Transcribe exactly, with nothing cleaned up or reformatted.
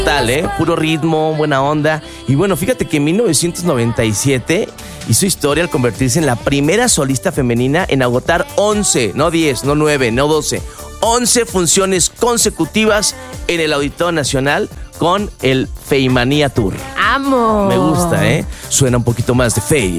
Tal, ¿eh? Puro ritmo, buena onda. Y bueno, fíjate que en mil novecientos noventa y siete hizo historia al convertirse en la primera solista femenina en agotar once, no diez, no nueve, no doce, once funciones consecutivas en el Auditorio Nacional con el Feymanía Tour. ¡Amo! Me gusta, ¿eh? Suena un poquito más de Fey.